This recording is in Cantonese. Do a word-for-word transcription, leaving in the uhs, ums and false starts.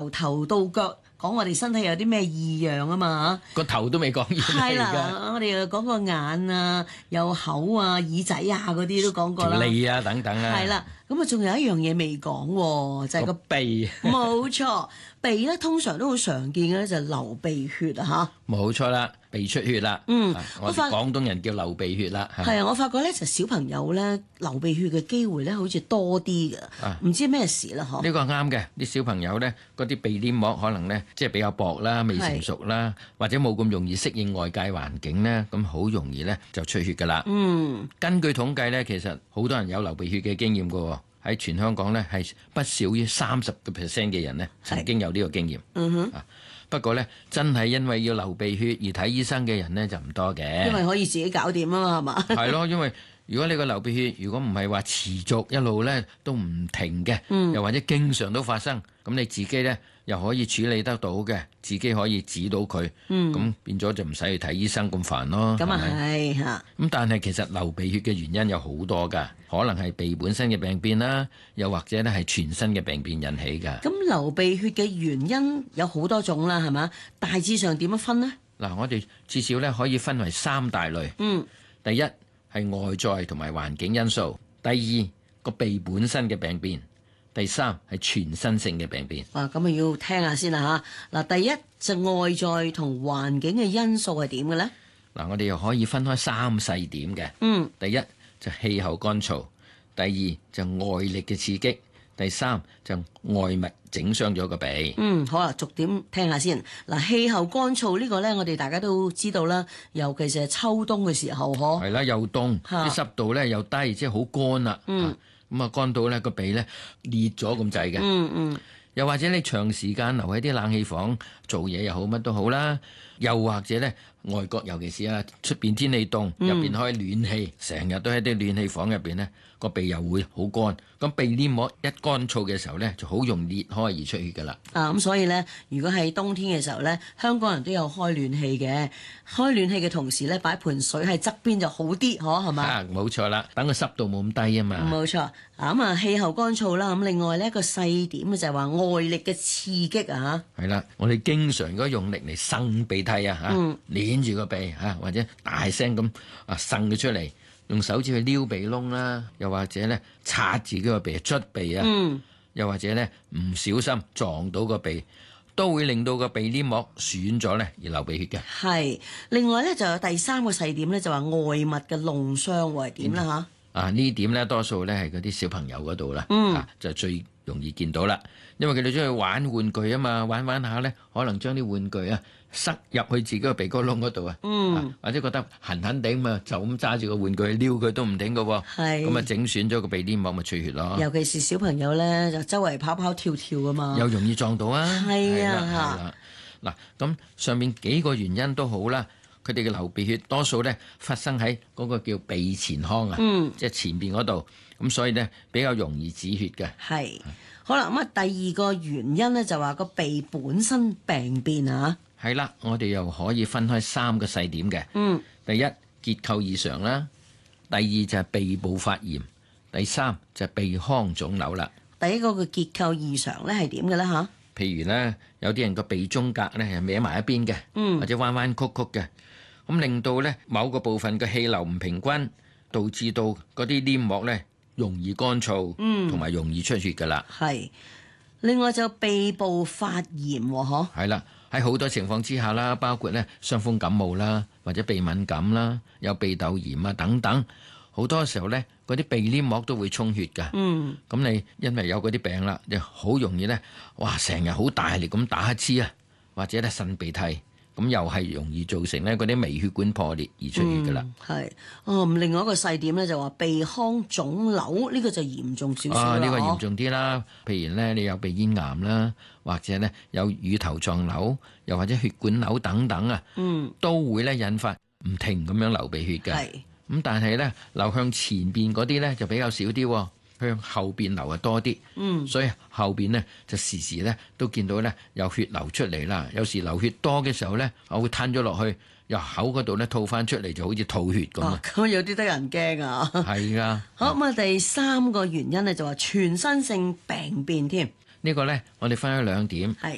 由頭到腳講我哋身體有啲咩異樣啊嘛個頭都未講完係啦，而家啦，我哋又講個眼啊、有口啊、耳仔啊嗰啲都講過啦。 條脷啊等等啊。 係啦，咁啊仲有一樣嘢未講喎，就係、個個鼻。 冇錯，鼻咧通常都好常見嘅咧，就係流鼻血啊嚇。 冇錯啦，鼻出血啦。 嗯啊我哋我發廣東人叫流鼻血啦。嚇係啊，我發覺咧就小朋友咧流鼻血嘅機會咧好似多啲嘅， 啊唔知咩事啦嗬。 呢個啱嘅，啲小朋友咧，嗰啲鼻黏膜可能咧，即係比較薄啦，未成熟啦，或者冇咁容易適應外界環境咧，咁好容易咧就出血噶啦。 嗯， 根據統計咧，其實好多人有流鼻血嘅經驗噶喎，喺全香港咧係不少於三十個 percent 嘅人咧曾經有呢個經驗。 嗯哼， 啊，不過咧真係因為要流鼻血而睇醫生嘅人咧就唔多嘅。 因為可以自己搞掂啊嘛，係嘛？ 係咯，因為如果你個流鼻血如果唔係話持續一路咧都唔停嘅， 嗯又或者經常都發生，咁你自己咧又可以處理得到嘅，自己可以指到佢，咁、 嗯變咗就唔使去睇醫生咁煩咯。 咁啊係咪係嚇， 咁但係其實流鼻血嘅原因有好多㗎，可能係鼻本身嘅病變啦，又或者咧係全身嘅病變引起㗎。 咁流鼻血嘅原因有好多種啦，係嘛？大致上點樣分呢？ 嗱，我哋至少咧可以分為三大類。 嗯， 第一係外在同埋環境因素，第二個鼻本身嘅病變，第三係全身性嘅病變。 啊，咁啊要聽下先啦嚇。嗱，第一就外在同環境嘅因素係點嘅咧？ 嗱，我哋又可以分開三細點嘅。 嗯， 第一就氣候乾燥，第二就外力嘅刺激，第三就外物整傷咗個鼻。 嗯，好啊，逐點聽下先。嗱，氣候乾燥呢個咧，我哋大家都知道啦，尤其是係秋冬嘅時候，嗬。 係啦，又凍， 嚇啲濕度咧又低，即係好乾啦。 嗯咁啊乾到咧個鼻咧裂咗咁滯嘅。 嗯嗯， 又或者你長時間留喺啲冷氣房做嘢又好，乜都好啦。又或者咧，外國尤其是啊，出邊天氣凍，入邊開暖氣，成日都喺啲暖氣房入邊咧，個鼻又會好乾。咁鼻黏膜一乾燥嘅時候咧，就好容易裂開而出血噶啦。 啊咁所以咧，如果喺冬天嘅時候咧，香港人都有開暖氣嘅，開暖氣嘅同時咧，擺盆水喺側邊就好啲，嗬，係嘛？ 啊，冇錯啦，等個濕度冇咁低啊嘛。 冇錯，啊咁啊氣候乾燥啦，咁另外呢一個細點嘅就係話外力嘅刺激啊係啦，我哋經常如果用力嚟擤鼻涕啊，嚇、 嗯， 捏住個鼻嚇，或者大聲咁啊擤佢出嚟，用手指去撩鼻窿啦，又或者咧擦自己個鼻捽鼻啊， 嗯， 又或者咧唔小心撞到個鼻，都會令到個鼻黏膜損咗咧而流鼻血嘅。 係。另外咧就有第三個細點咧，就話外物嘅弄傷喎係點啦嚇？ 啊呢點咧多數咧係嗰啲小朋友嗰度啦， 嗯啊就最容易見到啦，因為佢哋中意玩玩具啊嘛，玩玩下咧可能將啲玩具啊塞入去自己個鼻哥窿嗰度啊， 嗯啊或者覺得痕痕地嘛，就咁揸住個玩具撩佢都唔頂噶喎， 係咁啊整損咗個鼻黏膜咪出血咯， 尤其是小朋友咧，就周圍跑跑跳跳噶嘛。 又容易撞到啊， 係啊係啦係啦，嗱咁上面幾個原因都好啦。佢哋嘅流鼻血多數咧發生喺嗰個叫鼻前腔啊， 嗯即係前邊嗰度，咁所以咧比較容易止血嘅。 係。好啦，咁啊第二個原因咧就話個鼻本身病變啊。 係啦，我哋又可以分開三個細點嘅。 嗯， 第一結構異常啦，第二就係鼻部發炎，第三就係鼻腔腫瘤啦。 第一個嘅結構異常咧係點嘅咧嚇？ 譬如咧，有啲人個鼻中隔咧係歪埋一邊嘅， 嗯或者彎彎曲曲嘅，咁令到咧某個部分嘅氣流唔平均，導致到嗰啲黏膜咧容易乾燥， 嗯同埋容易出血噶啦。 係。另外就鼻部發炎喎，嗬。 係啦，喺好多情況之下啦，包括咧傷風感冒啦，或者鼻敏感啦，有鼻竇炎啊等等，好多時候咧嗰啲鼻黏膜都會充血㗎。 嗯， 咁你因為有嗰啲病啦，你好容易咧，哇成日好大力咁打乞嗤啊，或者咧擤鼻涕，咁又係容易造成咧嗰啲微血管破裂而出血㗎啦。 係。哦，咁另外一個細點咧就話鼻腔腫瘤呢個就嚴重少少啊， 啦。 呢個嚴嗬重啲啦，譬如咧你有鼻咽癌啦，或者咧有乳頭狀瘤，又或者血管瘤等等啊， 嗯， 都會咧引發唔停咁樣流鼻血嘅。 係。 咁但係咧流向前邊嗰啲咧就比較少啲喎，向後邊流啊多啲。 嗯， 所以後邊咧就時時咧都見到咧有血流出嚟啦。有時流血多嘅時候咧，我會吞咗落去，由口嗰度咧吐翻出嚟，就好似吐血咁哦啊。 咁有啲得人驚啊。 係噶。 好，咁啊第三個原因咧就話全身性病變添。 呢個咧我哋分咗兩點。 係。